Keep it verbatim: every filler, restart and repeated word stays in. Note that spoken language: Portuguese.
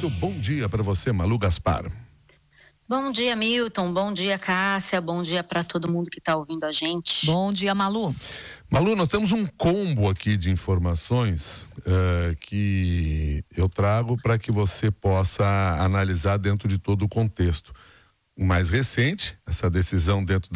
bom dia para você, Malu Gaspar. Bom dia, Milton. Bom dia, Cássia. Bom dia para todo mundo que está ouvindo a gente. Bom dia, Malu. Malu, nós temos um combo aqui de informações uh, que eu trago para que você possa analisar dentro de todo o contexto. O mais recente, essa decisão dentro da